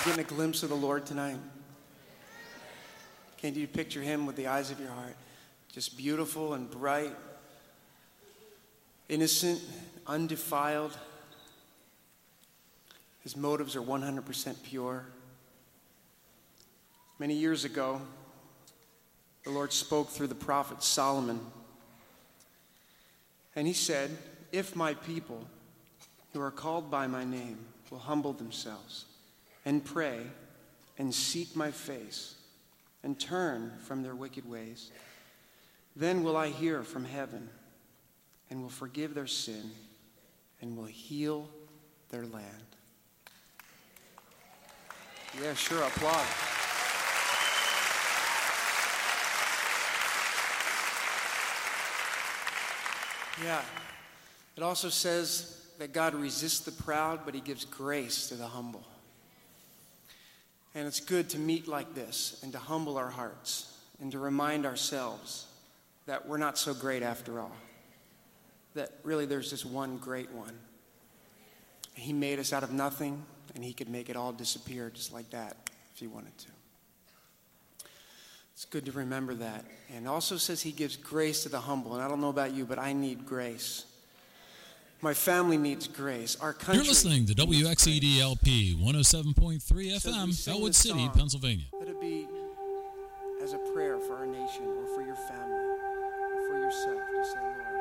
getting a glimpse of the Lord tonight? Can you picture him with the eyes of your heart? Just beautiful and bright, innocent, undefiled. His motives are 100% pure. Many years ago, the Lord spoke through the prophet Solomon. And he said, if my people who are called by my name will humble themselves and pray and seek my face and turn from their wicked ways, then will I hear from heaven and will forgive their sin and will heal their land. Yeah, sure, applaud. Yeah. It also says that God resists the proud, but he gives grace to the humble. And it's good to meet like this and to humble our hearts and to remind ourselves that we're not so great after all. That really there's just one great one. He made us out of nothing, and he could make it all disappear just like that if he wanted to. It's good to remember that. And it also says he gives grace to the humble. And I don't know about you, but I need grace. My family needs grace. Our country. You're listening to WXEDLP 107.3 FM, Elwood City, Pennsylvania. Let it be as a prayer for our nation or for your family or for yourself to say, Lord,